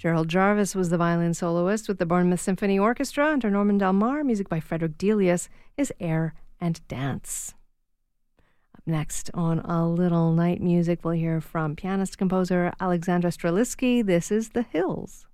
Gerald Jarvis was the violin soloist with the Bournemouth Symphony Orchestra under Norman Del Mar. Music by Frederick Delius is Air and Dance. Up next on A Little Night Music, we'll hear from pianist-composer Alexandra Strelitzky. This is The Hills.